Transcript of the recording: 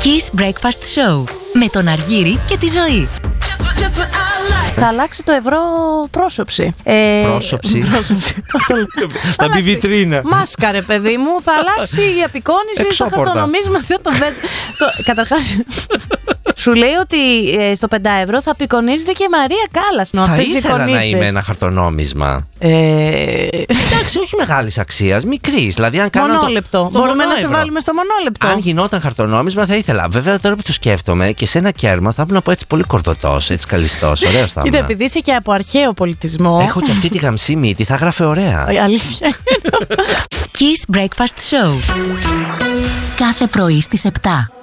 Kiss Breakfast Show με τον Αργύρη και τη Ζωή. Θα αλλάξει το ευρώ πρόσωψη. Πρόσωψη. Θα μπει βιτρίνα. Μάσκα, ρε παιδί μου. Θα αλλάξει η απεικόνιση στο χαρτονομίσμα. Καταρχάς, σου λέει ότι στο 5 ευρώ θα απεικονίζεται και η Μαρία Κάλλας. Θα ήθελα να είμαι ένα χαρτονόμισμα. Εντάξει, όχι μεγάλης αξίας, μικρής. Δηλαδή, αν κάνω μονόλεπτο. Μπορούμε να σε βάλουμε στο μονόλεπτο. Αν γινόταν χαρτονόμισμα, θα ήθελα. Βέβαια, τώρα που το σκέφτομαι και σε ένα κέρμα θα ήμουν από έτσι πολύ κορδωτός, έτσι καλιστός. Ωραίος θα ήμουν. Κοίτα, επειδή είσαι και από αρχαίο πολιτισμό. Έχω και αυτή τη γαμψή μύτη, θα γράφε ωραία. Αλήθεια. Kiss Breakfast Show. Κάθε πρωί στις 7.